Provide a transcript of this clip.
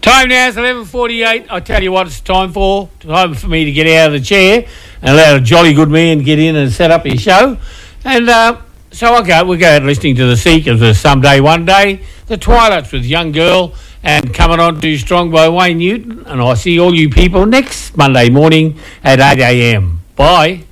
Time now is 11:48. I tell you what it's time for. Time for me to get out of the chair and let a jolly good man get in and set up his show. And so we go out listening to The Seekers of Someday One Day, The Twilights with Young Girl, and Coming On Too Strong by Wayne Newton. And I'll see all you people next Monday morning at 8 a.m. Bye.